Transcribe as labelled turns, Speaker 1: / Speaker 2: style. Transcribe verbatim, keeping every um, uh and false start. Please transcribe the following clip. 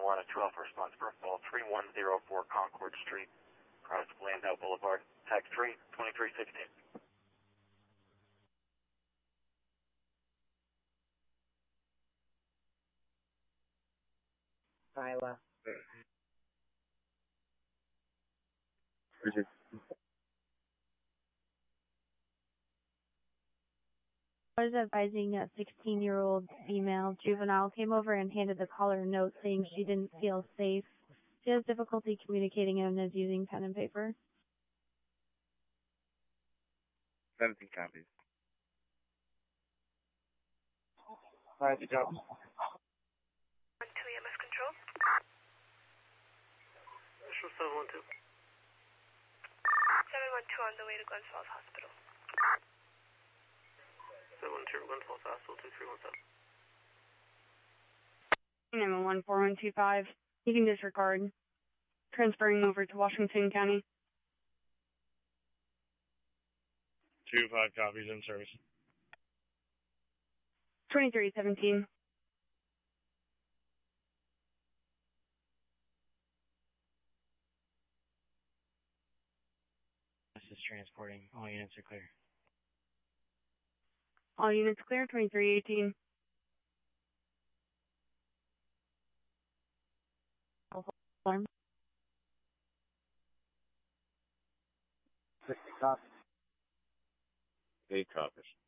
Speaker 1: one, a two Alpha response for a call three one zero four Concord Street, across Landau Boulevard, tag three, twenty-three sixteen.
Speaker 2: Iowa.
Speaker 3: I was advising a sixteen-year-old female juvenile came over and handed the caller a note saying she didn't feel safe. She has difficulty communicating and is using pen and paper.
Speaker 4: seventeen copies.
Speaker 2: Alright, good job.
Speaker 5: one two E M S control.
Speaker 1: Visual seven one two.
Speaker 5: seven one two on the way to Glens Falls Hospital.
Speaker 1: seven one two, Glens Falls Hospital, two three one seven.
Speaker 3: nine one one four one two five. You can disregard. Transferring over to Washington County.
Speaker 4: Two five copies in service.
Speaker 3: twenty-three seventeen.
Speaker 6: This is transporting. All units are clear.
Speaker 3: All units clear, twenty-three eighteen. Alarm.
Speaker 2: sixty copies.
Speaker 4: Eight copies.